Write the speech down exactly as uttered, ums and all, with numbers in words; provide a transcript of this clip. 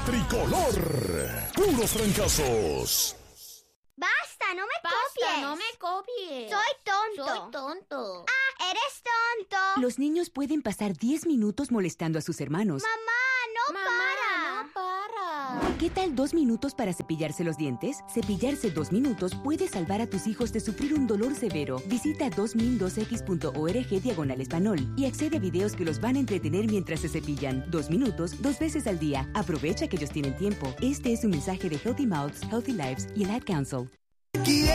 Tricolor. Puros trancazos. ¡Basta! ¡No me Basta, copies! no me copies. Soy tonto. Soy tonto. ¡Ah! ¡Eres tonto! Los niños pueden pasar diez minutos molestando a sus hermanos. ¡Mamá, no Mamá, para! no para. ¿Qué tal dos minutos para cepillarse los dientes? Cepillarse dos minutos puede salvar a tus hijos de sufrir un dolor severo. Visita dos min dos x punto org diagonal español y accede a videos que los van a entretener mientras se cepillan. Dos minutos, dos veces al día. Aprovecha que ellos tienen tiempo. Este es un mensaje de Healthy Mouths, Healthy Lives y el Ad Council.